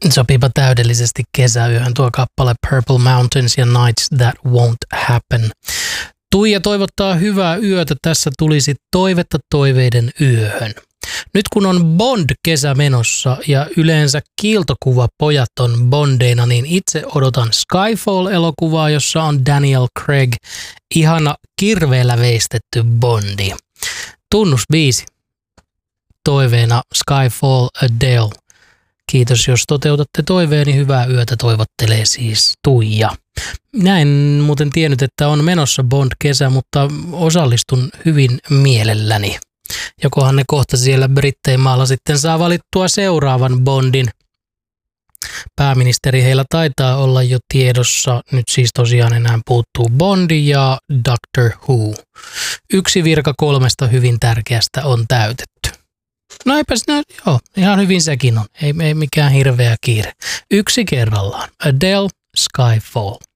Sopipa täydellisesti kesäyöhön tuo kappale Purple Mountains ja Nights That Won't Happen. Tuija toivottaa hyvää yötä. Tässä tulisi toivetta toiveiden yöhön. Nyt kun on Bond-kesä menossa ja yleensä kiiltokuvapojat on Bondeina, niin itse odotan Skyfall-elokuvaa, jossa on Daniel Craig, ihana kirveellä veistetty Bondi. Tunnusbiisi. Toiveena Skyfall Adele. Kiitos, jos toteutatte toiveeni. Hyvää yötä toivottelee siis Tuija. Näin muuten tiennyt, että on menossa Bond-kesä, mutta osallistun hyvin mielelläni. Jokohan ne kohta siellä Britteimaalla sitten saa valittua seuraavan Bondin. Pääministeri heillä taitaa olla jo tiedossa. Nyt siis tosiaan enää puuttuu Bondi ja Doctor Who. 1 virka 3 hyvin tärkeästä on täytetty. No eipä sinä, joo, ihan hyvin sekin on. Ei mikään hirveä kiire. 1 kerrallaan. Adele, Skyfall.